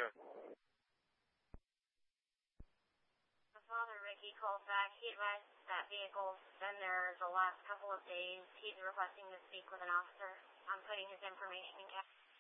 here. The father, Ricky, called back. He advised that vehicle's been there the last couple of days. He's requesting to speak with an officer. I'm putting his information in.